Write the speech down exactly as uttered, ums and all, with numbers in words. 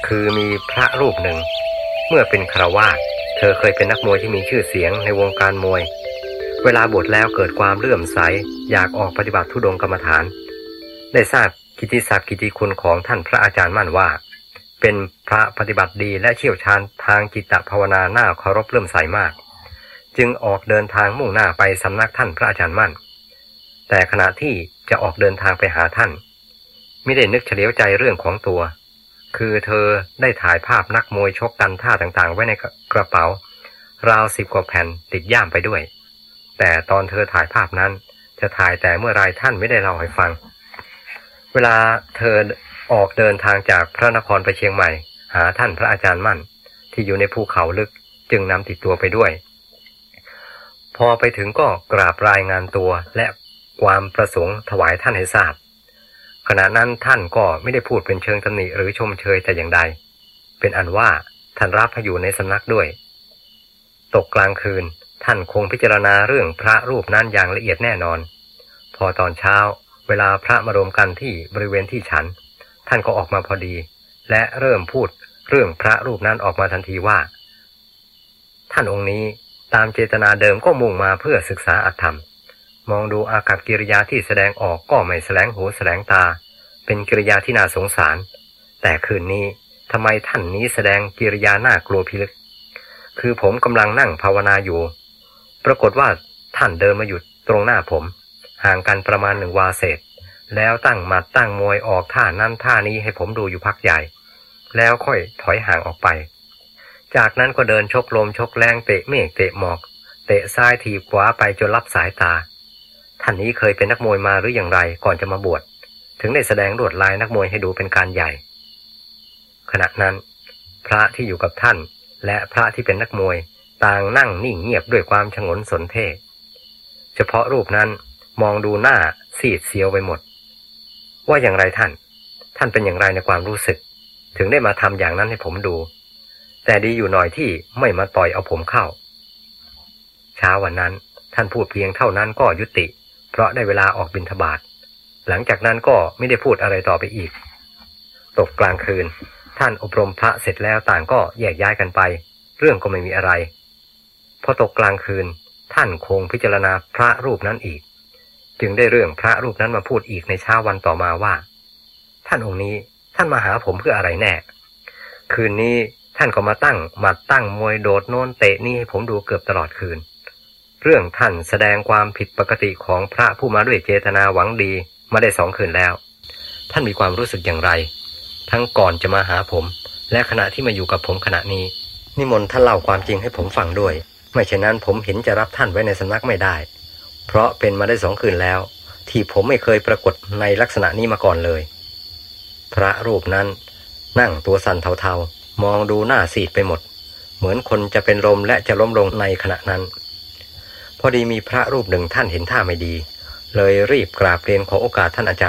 คือมีพระรูปหนึ่งเมื่อเป็นฆราวาสเธอเคยเป็นนักมวยที่มีชื่อเสียงในวงการมวยเวลาบวชแล้วเกิดความเลื่อมใสอยากออกปฏิบัติธุดงค์กรรมฐานได้ทราบกิตติศักดิ์กิตติคุณของท่านพระอาจารย์มั่นว่าเป็นพระปฏิบัติดีและเชี่ยวชาญทางจิตภาวนาหน้าเคารพเลื่อมใสมากจึงออกเดินทางมุ่งหน้าไปสำนักท่านพระอาจารย์มั่นแต่ขณะที่จะออกเดินทางไปหาท่านไม่ได้นึกเฉลียวใจเรื่องของตัวคือเธอได้ถ่ายภาพนักมวยชกกันท่าต่างๆไว้ในกระเป๋าราวสิบกว่าแผ่นติดย่ามไปด้วยแต่ตอนเธอถ่ายภาพนั้นจะถ่ายแต่เมื่อไรท่านไม่ได้เล่าให้ฟังเวลาเธอออกเดินทางจากพระนครไปเชียงใหม่หาท่านพระอาจารย์มั่นที่อยู่ในภูเขาลึกจึงนำติดตัวไปด้วยพอไปถึงก็กราบรายงานตัวและความประสงค์ถวายท่านให้ทราบขณะนั้นท่านก็ไม่ได้พูดเป็นเชิงตำหนิหรือชมเชยแต่อย่างใดเป็นอันว่าท่านรับให้อยู่ในสำนักด้วยตกกลางคืนท่านคงพิจารณาเรื่องพระรูปนั้นอย่างละเอียดแน่นอนพอตอนเช้าเวลาพระมารวมกันที่บริเวณที่ฉันท่านก็ออกมาพอดีและเริ่มพูดเรื่องพระรูปนั้นออกมาทันทีว่าท่านองค์นี้ตามเจตนาเดิมก็มุ่งมาเพื่อศึกษาอัตธรรมมองดูอากัปกิริยาที่แสดงออกก็ไม่แสลงหูแสลงตาเป็นกิริยาที่น่าสงสารแต่คืนนี้ทำไมท่านนี้แสดงกิริยาน่ากลัวพิลึกคือผมกำลังนั่งภาวนาอยู่ปรากฏว่าท่านเดินมาหยุดตรงหน้าผมห่างกันประมาณหนึ่งวาเศษแล้วตั้งหมัดตั้งมวยออกท่านั้นท่านี้ให้ผมดูอยู่พักใหญ่แล้วค่อยถอยห่างออกไปจากนั้นก็เดินชกลมชกแรงเตะเมฆเตะหมอกเตะซ้ายทีขวาไปจนลับสายตาท่านนี้เคยเป็นนักมวยมาหรืออย่างไรก่อนจะมาบวชถึงได้แสดงลวดลายนักมวยให้ดูเป็นการใหญ่ขณะนั้นพระที่อยู่กับท่านและพระที่เป็นนักมวยต่างนั่งนิ่งเงียบด้วยความฉงนสนเท่เฉพาะรูปนั้นมองดูหน้าซีดเซียวไปหมดว่าอย่างไรท่านท่านเป็นอย่างไรในความรู้สึกถึงได้มาทำอย่างนั้นให้ผมดูแต่ดีอยู่หน่อยที่ไม่มาต่อยเอาผมเข้าเช้าวันนั้นท่านพูดเพียงเท่านั้นก็ยุติเพราะได้เวลาออกบิณฑบาตหลังจากนั้นก็ไม่ได้พูดอะไรต่อไปอีกตกกลางคืนท่านอบรมพระเสร็จแล้วต่างก็แยกย้ายกันไปเรื่องก็ไม่มีอะไรพอตกกลางคืนท่านคงพิจารณาพระรูปนั้นอีกจึงได้เรื่องพระรูปนั้นมาพูดอีกในเช้าวันต่อมาว่าท่านองค์นี้ท่านมาหาผมเพื่ออะไรแน่คืนนี้ท่านก็มาตั้งหมัดตั้งมวยโดดโน้นเตะนี่ให้ผมดูเกือบตลอดคืนเรื่องท่านแสดงความผิดปกติของพระผู้มาด้วยเจตนาหวังดีมาได้สองคืนแล้วท่านมีความรู้สึกอย่างไรทั้งก่อนจะมาหาผมและขณะที่มาอยู่กับผมขณะนี้นิมนต์ท่านเล่าความจริงให้ผมฟังด้วยไม่เช่นนั้นผมเห็นจะรับท่านไว้ในสำนักไม่ได้เพราะเป็นมาได้สองคืนแล้วที่ผมไม่เคยปรากฏในลักษณะนี้มาก่อนเลยพระรูปนั้นนั่งตัวสั่นเทาๆมองดูหน้าซีดไปหมดเหมือนคนจะเป็นลมและจะล้มลงในขณะนั้นพอดีมีพระรูปหนึ่งท่านเห็นท่าไม่ดีเลยรีบกราบเรียนขอโอกาสท่านอาจารย์